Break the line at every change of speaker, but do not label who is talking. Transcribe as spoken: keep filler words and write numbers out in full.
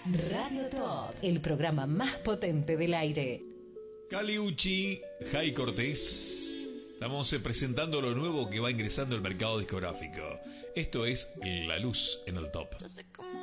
Radio Top, el programa más potente del aire.
Kali Uchis, Jai Cortés. Estamos eh, presentando lo nuevo que va ingresando al mercado discográfico. Esto es La Luz en el Top.
Yo sé cómo